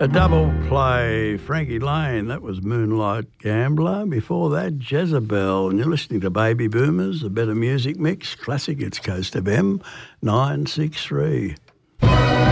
A double play, Frankie Lane, that was Moonlight Gambler. Before that, Jezebel, and you're listening to Baby Boomers, a better music mix, classic, it's Coast FM 963.